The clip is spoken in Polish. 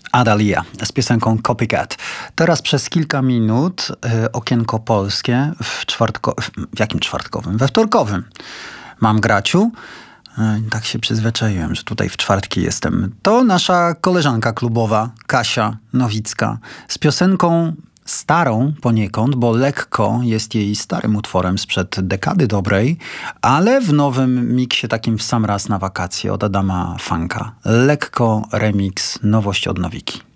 Adalia z piosenką Copycat. Teraz przez kilka minut okienko polskie w jakim czwartkowym? We wtorkowym. Mam graciu. Tak się przyzwyczaiłem, że tutaj w czwartki jestem. To nasza koleżanka klubowa, Kasia Nowicka, z piosenką starą poniekąd, bo Lekko jest jej starym utworem sprzed dekady dobrej, ale w nowym miksie takim w sam raz na wakacje od Adama Funka. Lekko remix, nowość od Nowiki.